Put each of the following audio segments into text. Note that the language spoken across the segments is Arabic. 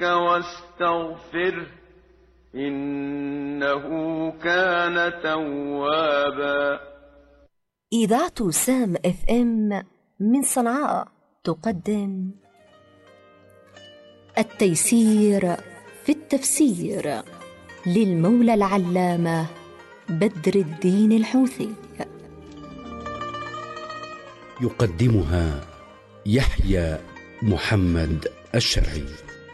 واستغفره إنه كان توابا. إذاعة سام اف ام من صنعاء تقدم التيسير في التفسير للمولى العلامة بدر الدين الحوثي. يقدمها يحيى محمد الشرعي.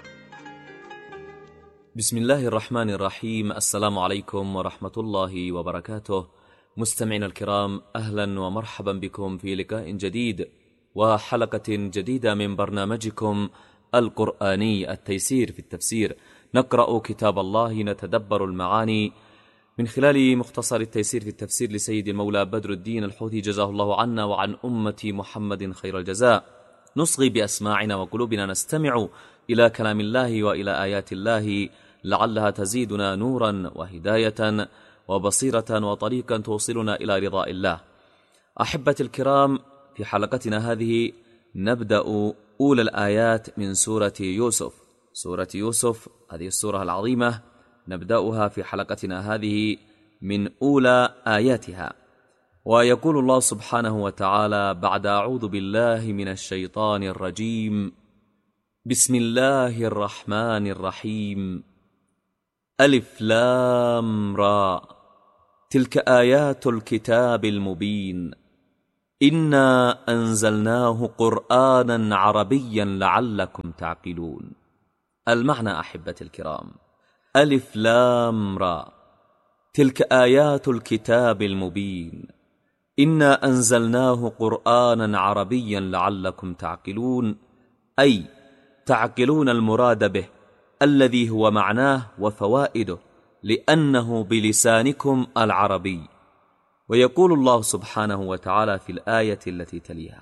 بسم الله الرحمن الرحيم. السلام عليكم ورحمة الله وبركاته. مستمعينا الكرام، أهلا ومرحبا بكم في لقاء جديد وحلقة جديدة من برنامجكم القرآني التيسير في التفسير. نقرأ كتاب الله، نتدبر المعاني من خلال مختصر التيسير في التفسير لسيد المولى بدر الدين الحوثي، جزاه الله عنا وعن أمة محمد خير الجزاء. نصغي بأسماعنا وقلوبنا نستمع إلى كلام الله وإلى آيات الله لعلها تزيدنا نورا وهداية وبصيرة وطريقا توصلنا إلى رضاء الله. أحبتي الكرام، في حلقتنا هذه نبدأ أولى الآيات من سورة يوسف. سورة يوسف، هذه السورة العظيمة، نبدأها في حلقتنا هذه من أولى آياتها. ويقول الله سبحانه وتعالى بعد أعوذ بالله من الشيطان الرجيم: بسم الله الرحمن الرحيم. ألف لام را، تلك آيات الكتاب المبين، إنا أنزلناه قرآنا عربيا لعلكم تعقلون. المعنى أحبتي الكرام: ألف لام را، تلك آيات الكتاب المبين، إنا أنزلناه قرآنا عربيا لعلكم تعقلون، أي تعقلون المراد به الذي هو معناه وفوائده، لأنه بلسانكم العربي. ويقول الله سبحانه وتعالى في الآية التي تليها: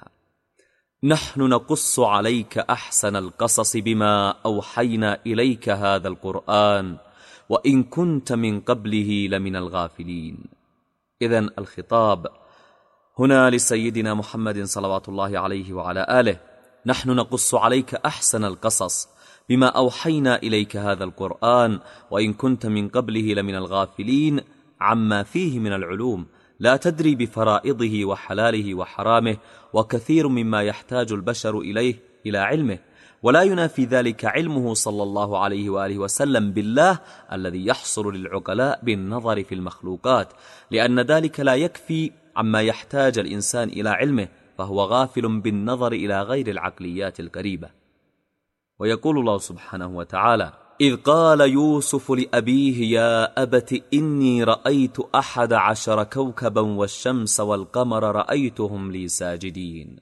نحن نقص عليك أحسن القصص بما أوحينا إليك هذا القرآن وإن كنت من قبله لمن الغافلين. إذن الخطاب هنا لسيدنا محمد صلوات الله عليه وعلى آله. نحن نقص عليك أحسن القصص بما أوحينا إليك هذا القرآن وإن كنت من قبله لمن الغافلين، عما فيه من العلوم لا تدري بفرائضه وحلاله وحرامه، وكثير مما يحتاج البشر إليه إلى علمه، ولا ينافي ذلك علمه صلى الله عليه وآله وسلم بالله الذي يحصل للعقلاء بالنظر في المخلوقات، لأن ذلك لا يكفي عما يحتاج الإنسان إلى علمه، فهو غافل بالنظر إلى غير العقليات القريبة. ويقول الله سبحانه وتعالى: إذ قال يوسف لأبيه يا أبت إني رأيت 11 كوكبا والشمس والقمر رأيتهم لي ساجدين.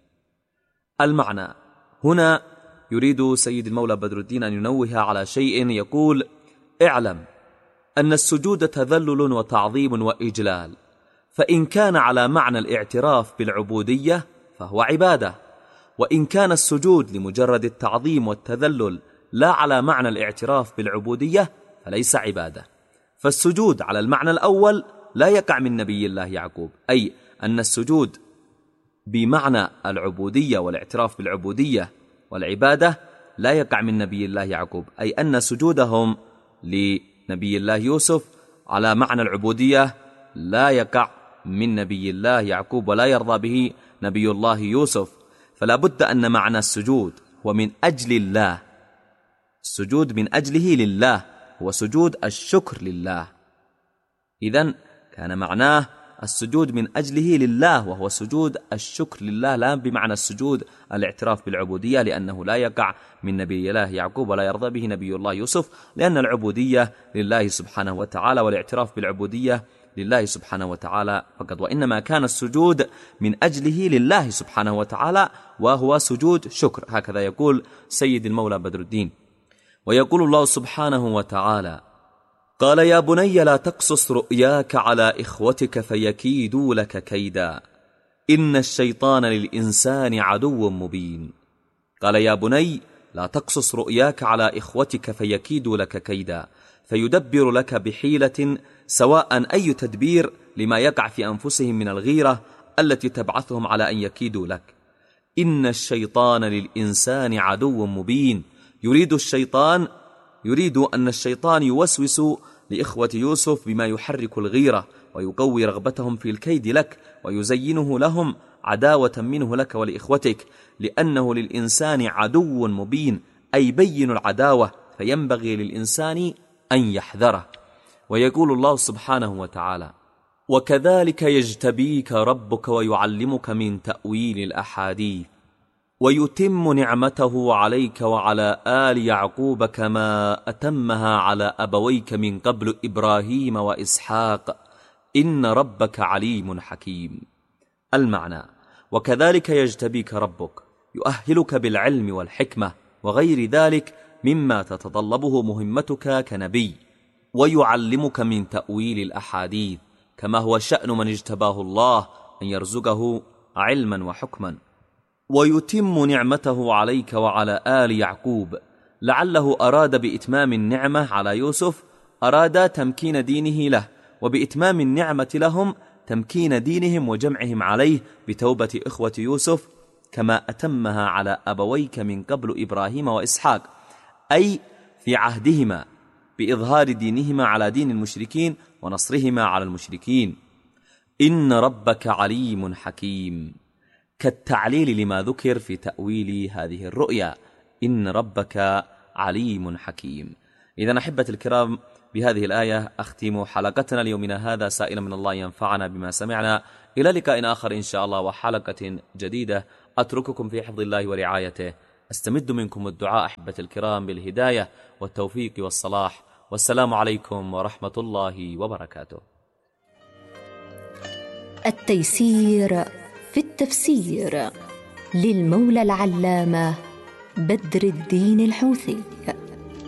المعنى هنا يريد سيد المولى بدر الدين أن ينوه على شيء، يقول: اعلم أن السجود تذلل وتعظيم وإجلال، فإن كان على معنى الاعتراف بالعبودية فهو عبادة، وإن كان السجود لمجرد التعظيم والتذلل لا على معنى الاعتراف بالعبودية فليس عبادة. فالسجود على المعنى الأول لا يقع من نبي الله يعقوب، أي أن السجود بمعنى العبودية والاعتراف بالعبودية والعبادة لا يقع من نبي الله يعقوب، أي أن سجودهم لنبي الله يوسف على معنى العبودية لا يقع من نبي الله يعقوب ولا يرضى به نبي الله يوسف. فلا بد أن معنى السجود هو من أجل الله، السجود من أجله لله هو سجود الشكر لله. إذن كان معناه السجود من أجله لله وهو سجود الشكر لله، لا بمعنى السجود الاعتراف بالعبودية، لأنه لا يقع من نبي الله يعقوب ولا يرضى به نبي الله يوسف، لأن العبودية لله سبحانه وتعالى والاعتراف بالعبودية لله سبحانه وتعالى فقط، وإنما كان السجود من أجله لله سبحانه وتعالى وهو سجود شكر. هكذا يقول سيد المولى بدر الدين. ويقول الله سبحانه وتعالى: قال يا بني لا تقصص رؤياك على إخوتك فيكيدوا لك كيدا إن الشيطان للإنسان عدو مبين. قال يا بني لا تقصص رؤياك على إخوتك فيكيدوا لك كيدا، فيدبر لك بحيلة سواء أي تدبير لما يقع في أنفسهم من الغيرة التي تبعثهم على أن يكيدوا لك. إن الشيطان للإنسان عدو مبين، يريد الشيطان يريد أن الشيطان يوسوس لإخوة يوسف بما يحرك الغيرة ويقوي رغبتهم في الكيد لك، ويزينه لهم عداوة منه لك ولإخوتك، لأنه للإنسان عدو مبين أي بين العداوة، فينبغي للإنسان أن يحذره. ويقول الله سبحانه وتعالى: وكذلك يجتبيك ربك ويعلمك من تأويل الأحاديث ويتم نعمته عليك وعلى آل يعقوب كما أتمها على أبويك من قبل إبراهيم وإسحاق إن ربك عليم حكيم. المعنى: وكذلك يجتبيك ربك، يؤهلك بالعلم والحكمة وغير ذلك مما تتطلبه مهمتك كنبي، ويعلمك من تأويل الأحاديث، كما هو شأن من اجتباه الله أن يرزقه علما وحكما. ويتم نعمته عليك وعلى آل يعقوب، لعله أراد بإتمام النعمة على يوسف أراد تمكين دينه له، وبإتمام النعمة لهم تمكين دينهم وجمعهم عليه بتوبة إخوة يوسف كما أتمها على أبويك من قبل إبراهيم وإسحاق، أي في عهدهما بإظهار دينهما على دين المشركين ونصرهما على المشركين. إن ربك عليم حكيم، كالتعليل لما ذكر في تأويل هذه الرؤيا: إن ربك عليم حكيم. إذا أحبة الكرام، بهذه الآية أختم حلقتنا ليومنا هذا، سائلا من الله ينفعنا بما سمعنا. إلى لقاء آخر إن شاء الله وحلقة جديدة، أترككم في حفظ الله ورعايته، أستمد منكم الدعاء أحبة الكرام بالهداية والتوفيق والصلاح، والسلام عليكم ورحمة الله وبركاته. التيسير في التفسير للمولى العلامة بدر الدين الحوثي.